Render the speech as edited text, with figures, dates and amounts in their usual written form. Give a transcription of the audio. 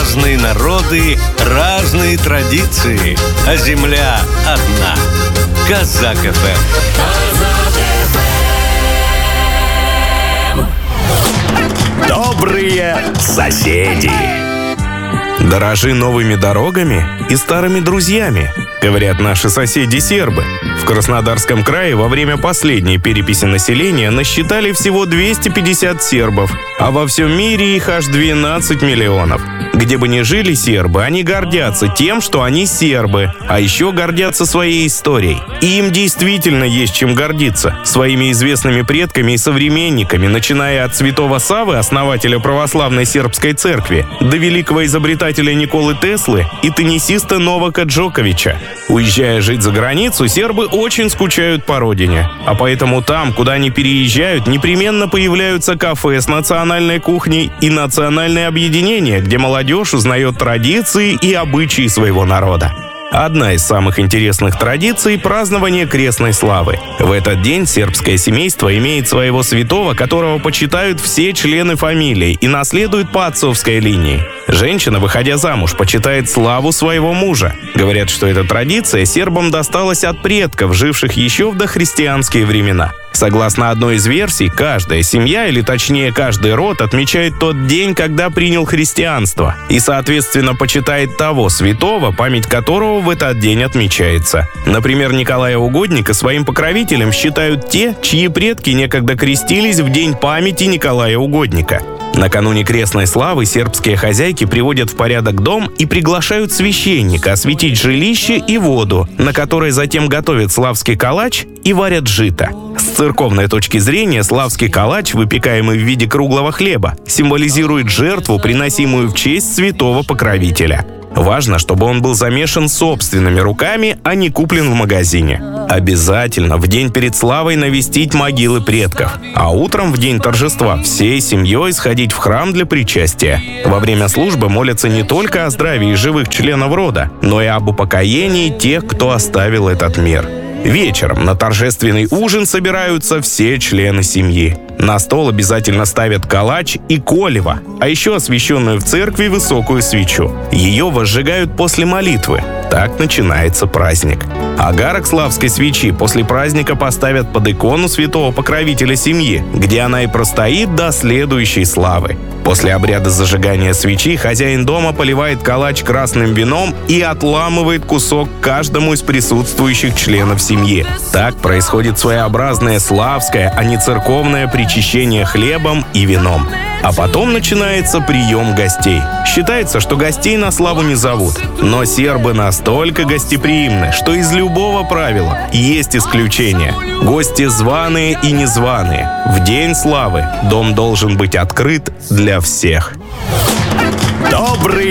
Разные народы, разные традиции, а земля одна. Казак ФМ. Добрые соседи. Дорожи новыми дорогами и старыми друзьями, говорят наши соседи-сербы. В Краснодарском крае во время последней переписи населения насчитали всего 250 сербов, а во всем мире их аж 12 миллионов. Где бы ни жили сербы, они гордятся тем, что они сербы, а еще гордятся своей историей. И им действительно есть чем гордиться. Своими известными предками и современниками, начиная от святого Саввы, основателя православной сербской церкви, до великого изобретателя Николы Теслы и теннисиста Новака Джоковича. Уезжая жить за границу, сербы очень скучают по родине. А поэтому там, куда они переезжают, непременно появляются кафе с национальной кухней и национальное объединение, где молодежь узнает традиции и обычаи своего народа. Одна из самых интересных традиций – празднование крестной славы. В этот день сербское семейство имеет своего святого, которого почитают все члены фамилии и наследуют по отцовской линии. Женщина, выходя замуж, почитает славу своего мужа. Говорят, что эта традиция сербам досталась от предков, живших еще в дохристианские времена. Согласно одной из версий, каждая семья, или точнее каждый род, отмечает тот день, когда принял христианство, и, соответственно, почитает того святого, память которого в этот день отмечается. Например, Николая Угодника своим покровителем считают те, чьи предки некогда крестились в день памяти Николая Угодника. Накануне крестной славы сербские хозяйки приводят в порядок дом и приглашают священника осветить жилище и воду, на которой затем готовят славский калач и варят жито. С церковной точки зрения славский калач, выпекаемый в виде круглого хлеба, символизирует жертву, приносимую в честь святого покровителя. Важно, чтобы он был замешан собственными руками, а не куплен в магазине. Обязательно в день перед славой навестить могилы предков, а утром в день торжества всей семьей сходить в храм для причастия. Во время службы молятся не только о здравии живых членов рода, но и об упокоении тех, кто оставил этот мир. Вечером на торжественный ужин собираются все члены семьи. На стол обязательно ставят калач и колево, а еще освященную в церкви высокую свечу. Ее возжигают после молитвы. Так начинается праздник. Агарок славской свечи после праздника поставят под икону святого покровителя семьи, где она и простоит до следующей славы. После обряда зажигания свечи хозяин дома поливает калач красным вином и отламывает кусок каждому из присутствующих членов семьи. Так происходит своеобразное славское, а не церковное причащение хлебом и вином. А потом начинается прием гостей. Считается, что гостей на славу не зовут. Но сербы настолько гостеприимны, что из любого правила есть исключение. Гости званые и незваные. В день славы дом должен быть открыт для всех. Добрый